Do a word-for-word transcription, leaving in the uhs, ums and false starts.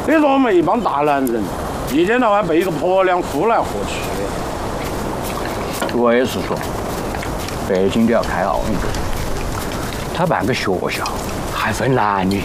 你说我们一帮大男人，一天到晚被一个婆娘呼来喝去的。 我也是说，北京都要开奥运，他办个学校，还分男女。